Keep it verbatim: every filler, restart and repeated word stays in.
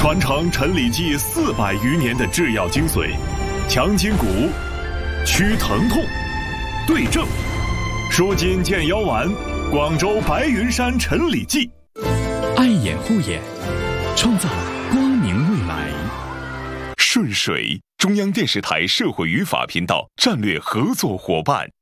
传承陈李济四百余年的制药精髓，强筋骨，祛疼痛，对症，舒筋健腰丸，广州白云山陈李济。 爱眼护眼，创造光明未来。 顺水，中央电视台社会与法频道战略合作伙伴。